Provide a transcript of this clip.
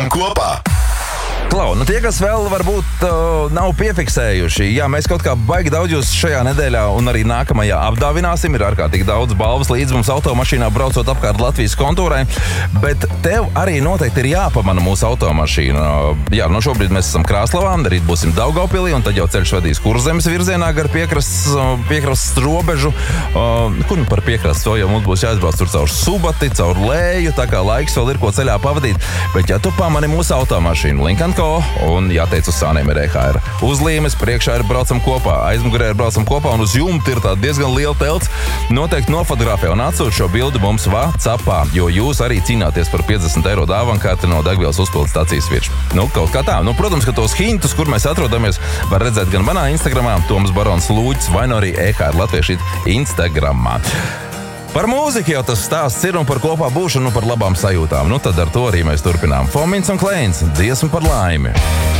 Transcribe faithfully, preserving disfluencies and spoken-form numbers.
Kopā! Klau, nu tie, kas vēl varbūt uh, nav piefiksējuši, jā, mēs kaut kā baigi daudz jūs šajā nedēļā un arī nākamajā apdāvināsim. Ir ārkārtīgi daudz balvas līdz mums automašīnā braucot apkārt Latvijas kontūrai, bet tev arī noteikti ir jāpamana mūsu automašīna. Jā, nu šobrīd mēs esam Krāslavā, rīt būsim Daugavpilī, un tad jau ceļš vedīs Kurzemes virzienā gar piekrasts, piekrasts robežu. Uh, kur nu par piekrasts, to jau mums būs jāizbrauc tur caur Subati, caur Lēju, tā kā laiks vēl ir ko ceļā pavadīt. Bet ja tu pamani mūsu automašīnu, Lincoln un jāteic uz sāniem ir E H R uzlīmes, priekšā ir braucam kopā, aizmugurē ir braucam kopā un uz jumta ir tāda diezgan liela telts. Noteikti nofotografē un atsūt šo bildi mums WhatsAppā, jo jūs arī cīnāties par piecdesmit eiro dāvankarte no degvielas uzpildes stācijas virsmas. Nu, kaut kā tā. Nu, protams, ka tos hintus, kur mēs atrodamies, var redzēt gan manā Instagramā, Toms Barons Lūģis, vai no arī E H R Latvieši Instagramā. Par mūziku jau tas stāsts ir un par kopā būšanu, par labām sajūtām. Nu tad ar to arī mēs turpinām. Fomins un Kleins, dziesma par laimi.